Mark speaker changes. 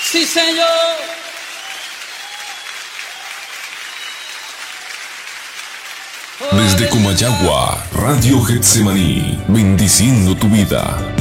Speaker 1: Sí, señor.
Speaker 2: Desde Comayagua, Radio Getsemaní, bendiciendo tu vida.